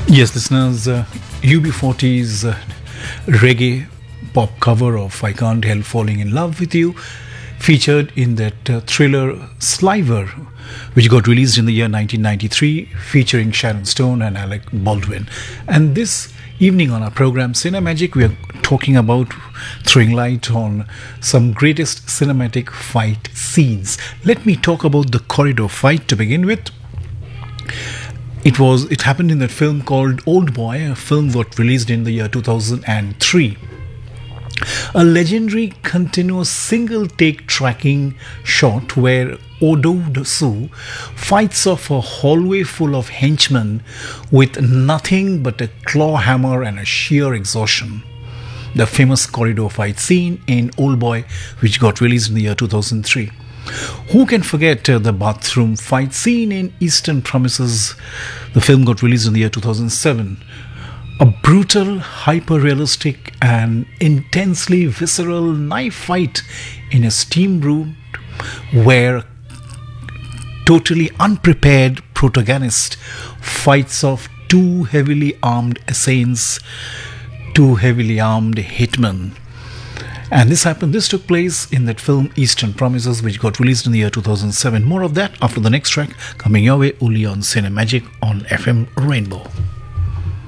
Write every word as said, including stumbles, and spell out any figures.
Yes, listeners, uh, U B forty's uh, reggae pop cover of I Can't Help Falling in Love with You featured in that uh, thriller Sliver, which got released in the year nineteen ninety-three, featuring Sharon Stone and Alec Baldwin. And this evening on our program Cinemagic, we are talking about throwing light on some greatest cinematic fight scenes. Let me talk about the corridor fight to begin with. It was it happened in that film called Old Boy, a film got released in the year two thousand three. A legendary continuous single take tracking shot where Odo Su fights off a hallway full of henchmen with nothing but a claw hammer and a sheer exhaustion. The famous corridor fight scene in Old Boy, which got released in the year two thousand three. Who can forget uh, the bathroom fight scene in Eastern Promises? The film got released in the year two thousand seven. A brutal, hyper-realistic and intensely visceral knife fight in a steam room where totally unprepared protagonist fights off two heavily armed assassins, two heavily armed hitmen. And this happened, this took place in that film Eastern Promises, which got released in the year two thousand seven. More of that after the next track, coming your way only on Cinemagic on F M Rainbow.